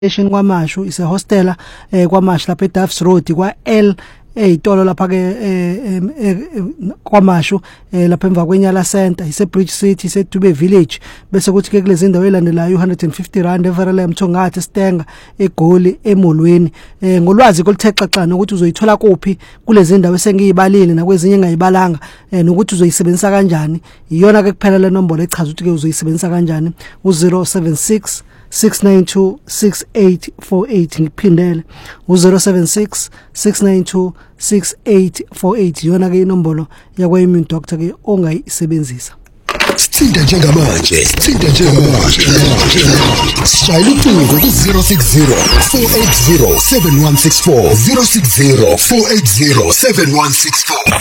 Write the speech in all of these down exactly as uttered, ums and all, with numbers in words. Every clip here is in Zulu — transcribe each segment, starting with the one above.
station kwaMashu ise hostela eh kwaMashu lapha eDuffs Road kwa L eyitolo lapha ke kwaMashu lapha emva kwenyala center ise Bridge City ise Dube Village bese kuthi ke kulezi ndawo elandelayo one hundred fifty rand everele Mthongathi Stenga eGoli emolweni ngolwazi koluthe xaxana ukuthi uzoyithola kuphi kulezi ndawo esengiyibalile nakwezinye engayibalanga nokuthi uzoyisebenzisa kanjani iyona ke kuphela le nombolo echaza ukuthi ke uzoyisebenzisa kanjani u zero seven six six nine two six eight four eight ngiphindele u zero seven six six nine two six eight four eight yona ke inombolo yakwa immune doctor ke ongayisebenzisa. Sithinta njengamanje sithinta njengamanje shayela ucingo ku zero six zero four eight zero seven one six four zero six zero four eight zero seven one six four.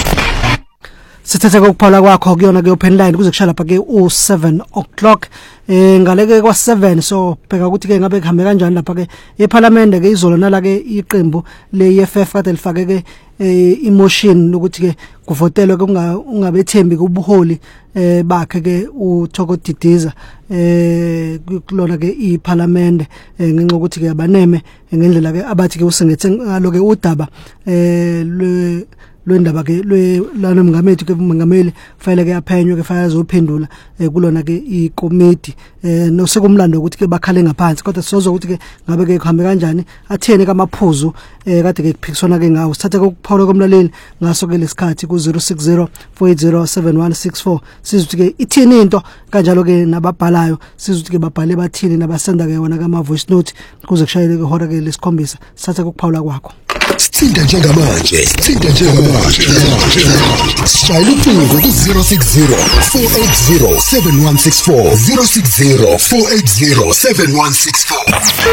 Sithatha kokuphala kwakho kuyona ke open line kuze kushala lapha ke u seven o'clock eh ngaleke kwa seven so bheka ukuthi ke ngabe kuhambe kanjani lapha ke eParliament ke izolo nala ke iqembu le E F F kade lifake ke emotion lokuthi ke kuvotelwe ke ungabethembi kubuholi eh bakhe ke uThoko Didiza eh kulona ke iParliament ngenxa ukuthi ke abaneme ngendlela ke abathi ke usengethe ngalo ke udaba eh lwendaba ke lana mngamethi ke umongameli fanele ke aphenywe ke fanele azophendula kulona ke ikomiti no sekumlando ukuthi ke bakhale ngaphansi kodwa sizoza ukuthi ke ngabe ke kuhambe kanjani athene kamaphuzu kade ke kuphikiswana ke ngawo sithatha ukuphawula komlaleli ngaso ke lesikhathi ku zero six zero four eight zero seven one six four sizothi ke ithini into kanjalo ke nababhalayo sizothi ke babhale bathini nabasenda ke wona kama voice note kuze kushayele ke hora ke lesikhombisa sithatha ukuphawula kwakho. Sithinta njengamanje sithinta njengamanje shayela ucingo ku zero six zero four eight zero seven one six four zero six zero four eight zero seven one six four.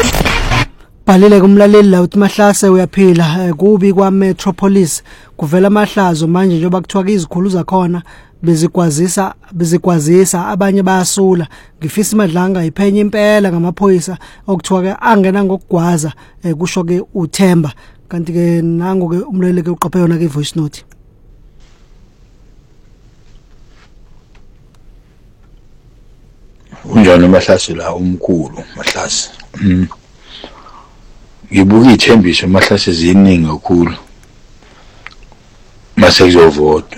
Balile kumlaleli la uthi Mahlase uyaphila kubi kwa Metropolis kuvela amahlazo manje njengoba kuthiwa ke izikhulu zakhona bezikwazisa bezikwazisa abanye bayasula ngifisa imadlanga iphenye impela ngamaphoyisa okuthiwa ke angena ngokugwaza kusho ke uThemba kanti ke nango ke umlele ke uqophe yona ke voice note. Unjani Mahlase la umkhulu Mahlase mm ngibuka ithembiso Mahlase ziningi kakhulu mase kuzovotwa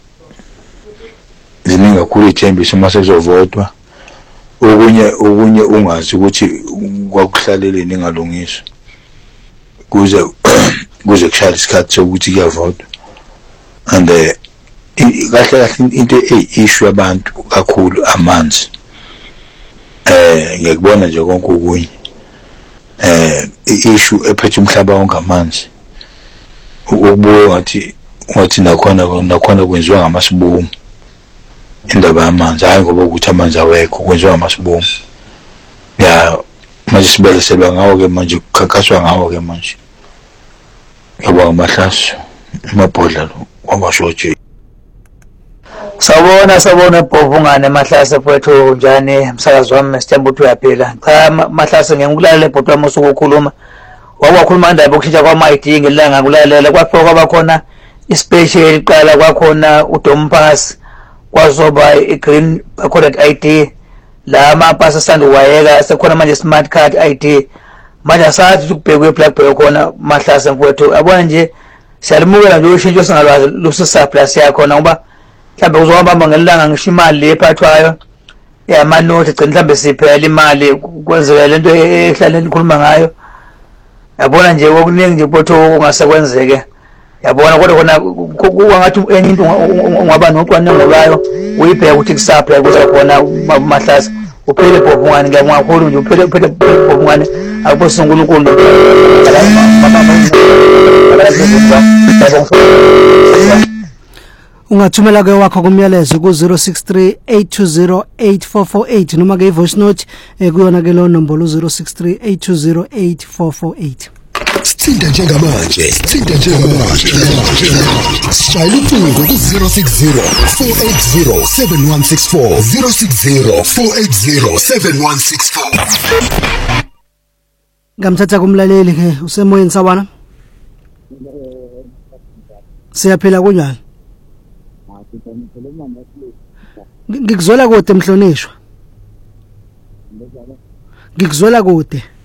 ziningi kakhulu ithembiso mase kuzovotwa okunye okunye ungazi ukuthi kwakuhlaleleni engalungiswa kuze kuze kushaya isikhathi sokuthi kuyavotwa and eh kahle kahle into issue abantu kakhulu amanzi eh ngiyakubona nje konke okunye eh issue ephethe umhlaba wonke amanzi ukubuye ngathi ngathi nakhona nakhona kwenziwa ngamasibomu indaba yamanzi hayi ngoba ukuthi amanzi awekho kwenziwa ngamasibomu ya manje sibele seba ngawo ke manje ukhankaswa ngawo ke manje yabo Mahlase mabhodla kwabashoje. Sawubona sawubona Bhovungane Mahlase mfowethu njani msakazi wami Sithemba ukuthi uyaphila cha Mahlase ngikulalela ibhodo wami usukukhuluma wakwakhuluma indaba yokushintsha kwama-I D ngelanga ngikulalela kwafika kwabakhona ispecial iqala kwakhona uDompass kwazoba igreen coded I D la amapasi asanda wayeka sekhona manje smart card I D manje asathi ukubhekwe blackberry khona Mahlase mfowethu abona nje siyalimukela nje ushintsho singalwazi lusisurplus yakho ngoba mhlambe uzohamba ngelanga ngisho imali lephathwayo yamanothi gcina mhlambe siphela imali kwenzeka lento ehlala nikhuluma ngayo yabona nje okuningi nje mfowethu ungasekwenzeke yabona kodwa khona kungathi enye into ungaba nocwaningo lwayo uyibheka ukuthi kusupply kuze khona Mahlase uphele Bhovungane ngiyakwakhulu nje uphele uphele Bhovungane akubusa uNkulunkulu ungathumela ke wakho kumyalezo ku zero six three eight two zero eight four four eight noma ke voice note kuyona ke lo nombolo zero six three eight two zero eight four four eight. Sithinta njengamanje sithinta njengamanje shayela ucingo ku zero six zero four eight zero seven one six four zero six zero four eight zero seven one six four. Ngamthatha kumlaleli ke usemoyeni sawana siyaphila kunjani ngikuzwela kude mhlonishwa ngikuzwela kude